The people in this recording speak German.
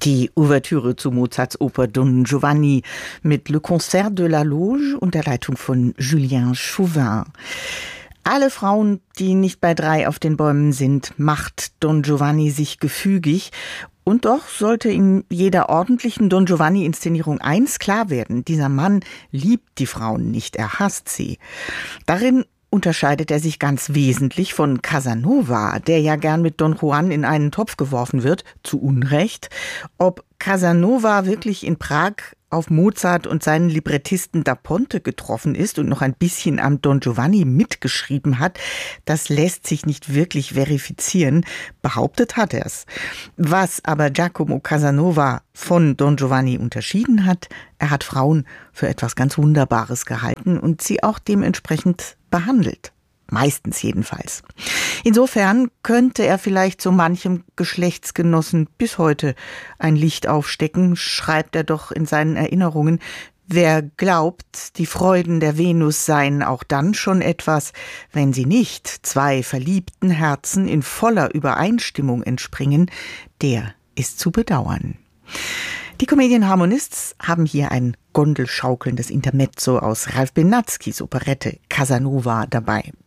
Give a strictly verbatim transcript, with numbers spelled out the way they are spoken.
Die Ouvertüre zu Mozarts Oper Don Giovanni mit Le Concert de la Loge unter Leitung von Julien Chauvin. Alle Frauen, die nicht bei drei auf den Bäumen sind, macht Don Giovanni sich gefügig. Und doch sollte in jeder ordentlichen Don Giovanni-Inszenierung eins klar werden: Dieser Mann liebt die Frauen nicht, er hasst sie. Darin unterscheidet er sich ganz wesentlich von Casanova, der ja gern mit Don Juan in einen Topf geworfen wird, zu Unrecht. Ob Casanova wirklich in Prag auf Mozart und seinen Librettisten da Ponte getroffen ist und noch ein bisschen am Don Giovanni mitgeschrieben hat, das lässt sich nicht wirklich verifizieren. Behauptet hat er es. Was aber Giacomo Casanova von Don Giovanni unterschieden hat: Er hat Frauen für etwas ganz Wunderbares gehalten und sie auch dementsprechend behandelt. Meistens jedenfalls. Insofern könnte er vielleicht so manchem Geschlechtsgenossen bis heute ein Licht aufstecken, schreibt er doch in seinen Erinnerungen. Wer glaubt, die Freuden der Venus seien auch dann schon etwas, wenn sie nicht zwei verliebten Herzen in voller Übereinstimmung entspringen, der ist zu bedauern. Die Comedian Harmonists haben hier ein gondelschaukelndes Intermezzo aus Ralph Benatzkys Operette Casanova dabei.